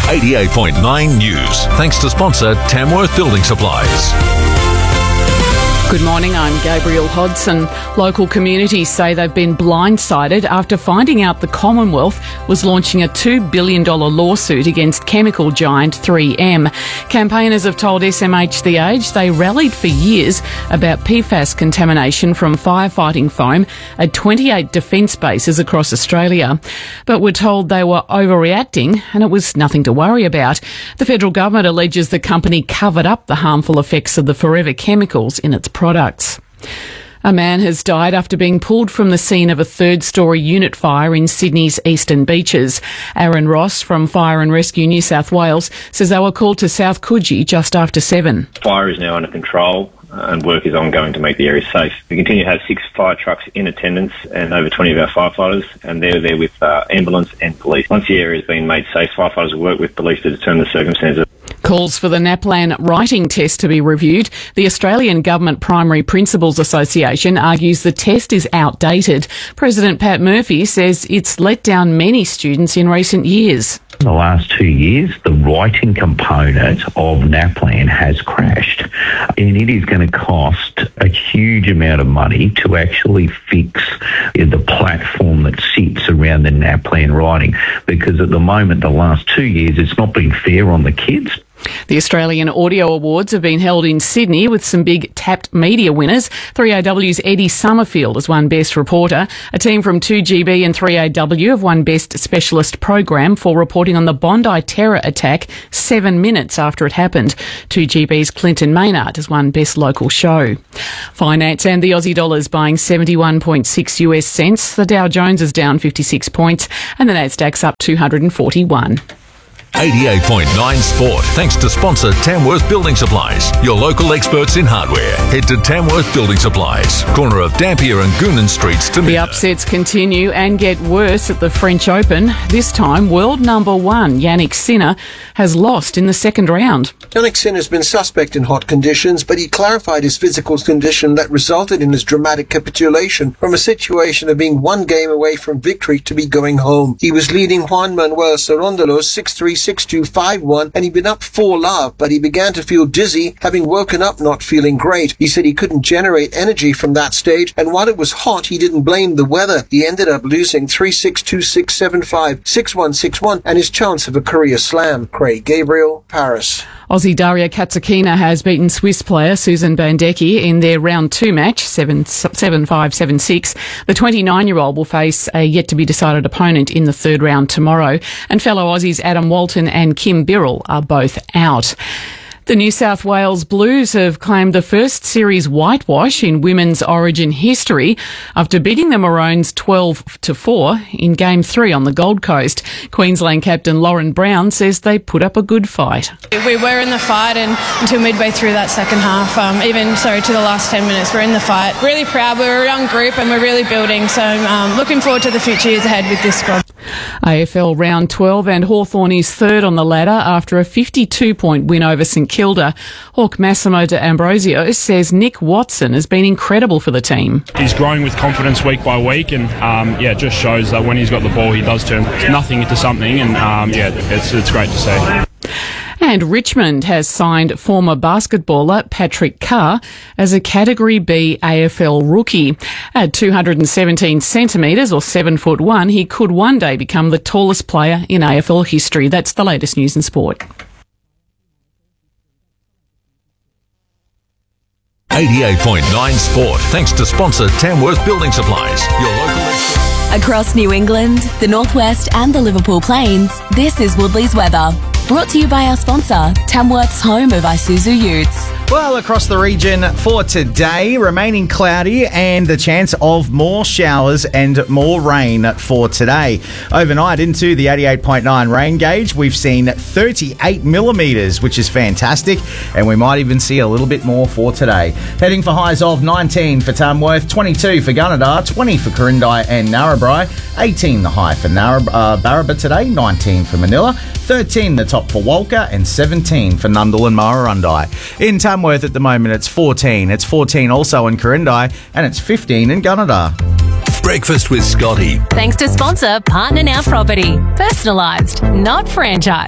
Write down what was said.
88.9 News. Thanks to sponsor Tamworth Building Supplies. Good morning, I'm Gabriel Hodson. Local communities say they've been blindsided after finding out the Commonwealth was launching a $2 billion lawsuit against chemical giant 3M. Campaigners have told SMH The Age they rallied for years about PFAS contamination from firefighting foam at 28 defence bases across Australia. But were told they were overreacting and it was nothing to worry about. The federal government alleges the company covered up the harmful effects of the forever chemicals in its products. A man has died after being pulled from the scene of a third-storey unit fire in Sydney's Eastern Beaches. Aaron Ross from Fire and Rescue New South Wales says they were called to South Coogee just after 7. Fire is now under control and work is ongoing to make the area safe. We continue to have 6 fire trucks in attendance and over 20 of our firefighters, and they're there with ambulance and police. Once the area has been made safe, firefighters will work with police to determine the circumstances. Calls for the NAPLAN writing test to be reviewed. The Australian Government Primary Principals Association argues the test is outdated. President Pat Murphy says it's let down many students in recent years. In the last 2 years, the writing component of NAPLAN has crashed, and it is going to cost a huge amount of money to actually fix the platform that sits around the NAPLAN writing, because at the moment, the last 2 years, it's not been fair on the kids. The Australian Audio Awards have been held in Sydney with some big tapped media winners. 3AW's Eddie Summerfield has won Best Reporter. A team from 2GB and 3AW have won Best Specialist Program for reporting on the Bondi terror attack 7 minutes after it happened. 2GB's Clinton Maynard has won Best Local Show. Finance and the Aussie dollar's buying 71.6 US cents. The Dow Jones is down 56 points and the Nasdaq's up 241. 88.9 Sport. Thanks to sponsor Tamworth Building Supplies, your local experts in hardware. Head to Tamworth Building Supplies, corner of Dampier and Goonan Streets. The upsets continue and get worse at the French Open. This time, world number 1 Jannik Sinner has lost in the second round. Jannik Sinner has been suspect in hot conditions, but he clarified his physical condition that resulted in his dramatic capitulation from a situation of being 1 game away from victory to be going home. He was leading Juan Manuel Cerúndolo 6-3, 6-2, 5-1, and he'd been up 4-love, but he began to feel dizzy, having woken up not feeling great. He said he couldn't generate energy from that stage, and while it was hot, he didn't blame the weather. He ended up losing 3-6, 2-6, 7-5, 6-1, 6-1, and his chance of a career slam. Craig Gabriel, Paris. Aussie Daria Katsakina has beaten Swiss player Susan Bandecki in their round 2 match, 7-5, 7-6. The 29-year-old will face a yet-to-be-decided opponent in the third round tomorrow, and fellow Aussies Adam Walton and Kim Birrell are both out. The New South Wales Blues have claimed the first series whitewash in women's Origin history after beating the Maroons 12-4 in Game 3 on the Gold Coast. Queensland captain Lauren Brown says they put up a good fight. We were in the fight and until midway through that second half, to the last 10 minutes, we're in the fight. Really proud, we're a young group and we're really building, so looking forward to the future years ahead with this squad. AFL round 12 and Hawthorn is third on the ladder after a 52-point win over St Kilda. Hawk Massimo de Ambrosio says Nick Watson has been incredible for the team. He's growing with confidence week by week and it just shows that when he's got the ball he does turn nothing into something and it's great to see. And Richmond has signed former basketballer Patrick Carr as a Category B AFL rookie. At 217 centimetres or 7'1", he could one day become the tallest player in AFL history. That's the latest news in sport. 88.9 Sport. Thanks to sponsor Tamworth Building Supplies, your local... Across New England, the Northwest and the Liverpool Plains, this is Woodley's weather. Brought to you by our sponsor, Tamworth's home of Isuzu Utes. Well, across the region for today, remaining cloudy and the chance of more showers and more rain for today. Overnight into the 88.9 rain gauge, we've seen 38 millimetres, which is fantastic, and we might even see a little bit more for today. Heading for highs of 19 for Tamworth, 22 for Gunnedah, 20 for Quirindi and Narrabri, 18 the high for Barraba today, 19 for Manila, 13 the top for Walker, and 17 for Nundle and Murrurundi. In Tamworth at the moment, it's 14. It's 14 also in Quirindi, and it's 15 in Gunnedah. Breakfast with Scotty. Thanks to sponsor Partner Now Property. Personalised, not franchised.